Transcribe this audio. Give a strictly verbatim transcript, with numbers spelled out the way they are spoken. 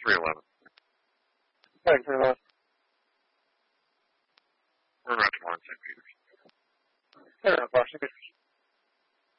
three eleven. Thanks, three eleven. We're about tomorrow in Saint Peter's. Fair enough, Saint Peter's.